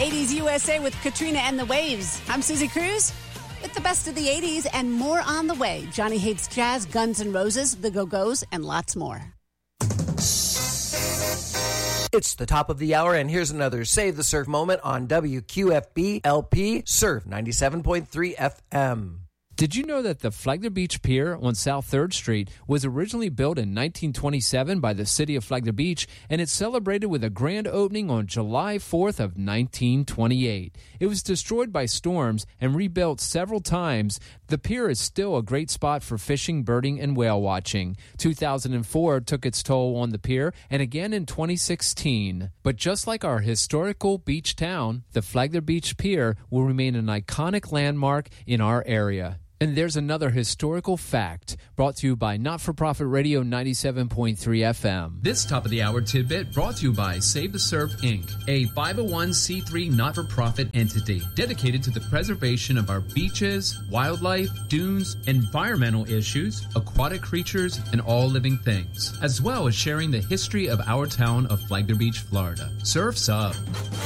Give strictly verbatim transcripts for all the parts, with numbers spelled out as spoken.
eighties U S A with Katrina and the Waves. I'm Susie Cruz with the best of the eighties and more on the way. Johnny Hates Jazz, Guns N' Roses, The Go-Go's, and lots more. It's the top of the hour, and here's another Save the Surf moment on W Q F B L P Surf ninety-seven point three F M. Did you know that the Flagler Beach Pier on South third Street was originally built in nineteen twenty-seven by the city of Flagler Beach, and it celebrated with a grand opening on July fourth of nineteen twenty-eight? It was destroyed by storms and rebuilt several times. The pier is still a great spot for fishing, birding, and whale watching. two thousand four took its toll on the pier, and again in twenty sixteen. But just like our historical beach town, the Flagler Beach Pier will remain an iconic landmark in our area. And there's another historical fact brought to you by Not-For-Profit Radio ninety-seven point three F M. This top of the hour tidbit brought to you by Save the Surf Incorporated, a five oh one c three not-for-profit entity dedicated to the preservation of our beaches, wildlife, dunes, environmental issues, aquatic creatures, and all living things, as well as sharing the history of our town of Flagler Beach, Florida. Surf's up.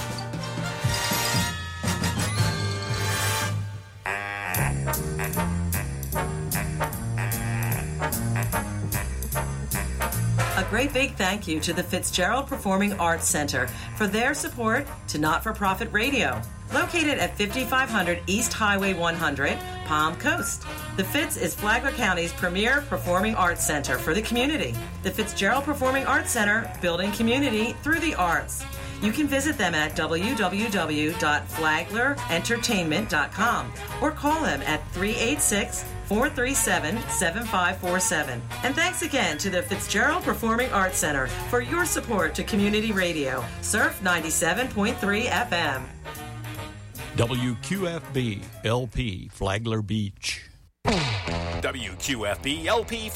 A great big thank you to the Fitzgerald Performing Arts Center for their support to Not-For-Profit Radio, located at fifty-five hundred East Highway one hundred, Palm Coast. The Fitz is Flagler County's premier performing arts center for the community. The Fitzgerald Performing Arts Center, building community through the arts. You can visit them at w w w dot flagler entertainment dot com or call them at three eight six, four three seven, seven five four seven. And thanks again to the Fitzgerald Performing Arts Center for your support to community radio. Surf ninety-seven point three F M. W Q F B L P Flagler Beach. W Q F B L P